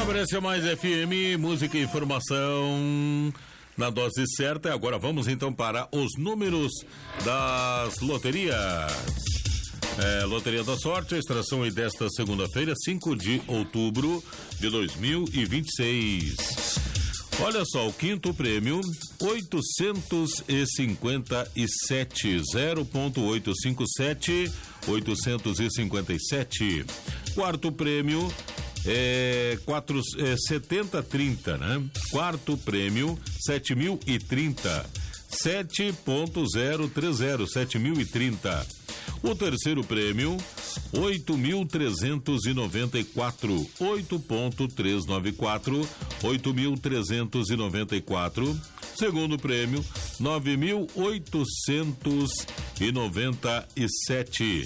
Na Brescia Mais FM, música e informação na dose certa. Agora vamos então para os números das loterias. Loteria da Sorte, a extração é desta segunda-feira, 5 de outubro de 2026. Olha só, o quinto prêmio, 857, 0.857, 857. Quarto prêmio, 7030, né? Quarto prêmio, 7.030, 7.030, 7.030. O terceiro prêmio, 8.394, 8.394, 8.394. Segundo prêmio, 9.897,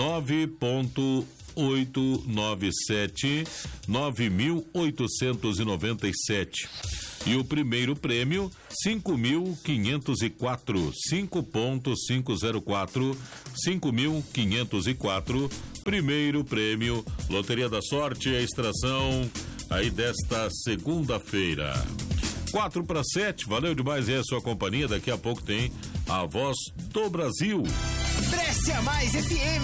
9.897, 9.897. E o primeiro prêmio, 5.504, 5.504, 5.504. Primeiro prêmio, Loteria da Sorte, a extração aí desta segunda-feira. 4:07, valeu demais, é a sua companhia. Daqui a pouco tem a Voz do Brasil. Brescia Mais FM.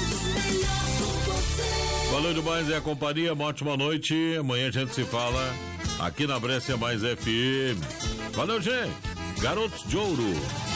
Valeu demais, é a companhia, uma ótima noite. Amanhã a gente se fala aqui na Brescia Mais FM. Valeu, gente. Garotos de Ouro.